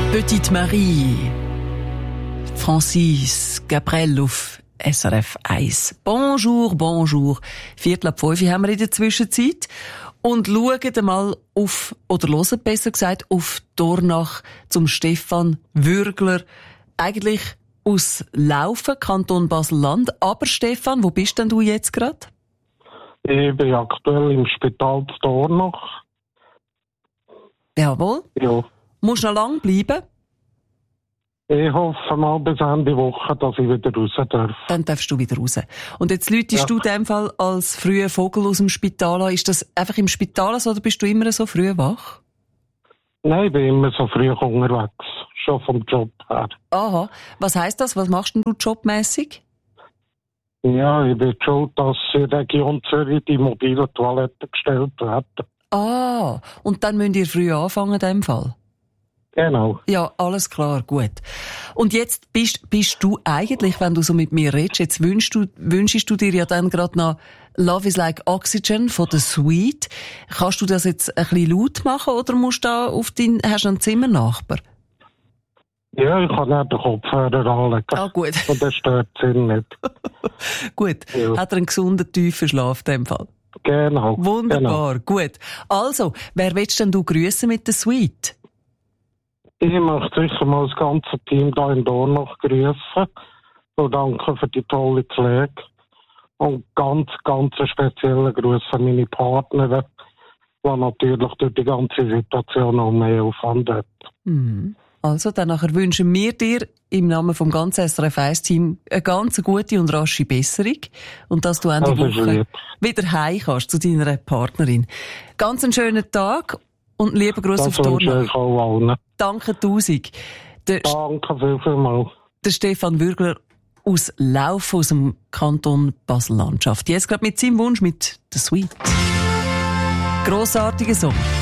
Petite Marie, Francis Gabriel auf SRF 1. Bonjour, bonjour. 4:45 haben wir in der Zwischenzeit. Und schauen mal auf, oder hören besser gesagt, auf Dornach zum Stefan Würgler. Eigentlich aus Laufen, Kanton Basel-Land. Aber Stefan, wo bist denn du jetzt gerade? Ich bin aktuell im Spital zu Dornach. Jawohl. Ja. Musst du noch lang bleiben? Ich hoffe mal bis Ende Woche, dass ich wieder raus darf. Dann darfst du wieder raus. Und jetzt läutest du in dem Fall als früher Vogel aus dem Spital an. Ist das einfach im Spital so, oder bist du immer so früh wach? Nein, ich bin immer so früh unterwegs. Schon vom Job her. Aha. Was heisst das? Was machst denn du jobmässig? Ja, ich bin schon, dass in der Region Zürich die mobilen Toiletten gestellt werden. Ah, und dann müsst ihr früh anfangen in dem Fall? Genau. Ja, alles klar, gut. Und jetzt bist du eigentlich, wenn du so mit mir redest, jetzt wünschst du dir ja dann gerade noch Love is like Oxygen von The Sweet. Kannst du das jetzt ein bisschen laut machen oder musst du da hast du einen Zimmernachbar? Ja, ich kann nicht den Kopfhörer anlegen. Ah, gut. Und das stört ihn nicht. Gut. Ja. Hat er einen gesunden, tiefen Schlaf in dem Fall? Genau. Wunderbar, gut. Also, wer willst denn du grüßen mit The Sweet? Ich möchte sicher mal das ganze Team hier in Dornach grüßen und danke für die tolle Pflege. Und ganz einen speziellen Gruß an meine Partnerin, die natürlich durch die ganze Situation noch mehr Aufwand hat. Mhm. Also, dann nachher wünschen wir dir im Namen vom ganzen SRF 1-Team eine ganz gute und rasche Besserung und dass du Ende Woche wieder heim kannst zu deiner Partnerin. Ganz einen schönen Tag und lieben Gruß auf Dornach. Danke 1000. Danke vielmals. Der Stefan Würgler aus Laufen aus dem Kanton Basel-Landschaft. Jetzt gerade mit seinem Wunsch mit The Sweet. Grossartiger Song.